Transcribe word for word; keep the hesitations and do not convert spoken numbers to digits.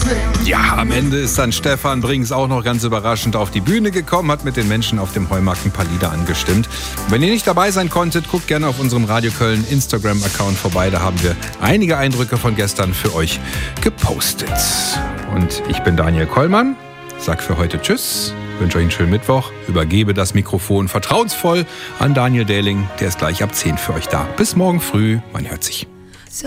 Ja, am Ende ist dann Stefan Brings auch noch ganz überraschend auf die Bühne gekommen, hat mit den Menschen auf dem Heumarkt ein paar Lieder angestimmt. Wenn ihr nicht dabei sein konntet, guckt gerne auf unserem Radio Köln Instagram-Account vorbei. Da haben wir einige Eindrücke von gestern für euch gepostet. Und ich bin Daniel Kollmann, sag für heute Tschüss, wünsche euch einen schönen Mittwoch, übergebe das Mikrofon vertrauensvoll an Daniel Dehling, der ist gleich ab zehn für euch da. Bis morgen früh, man hört sich.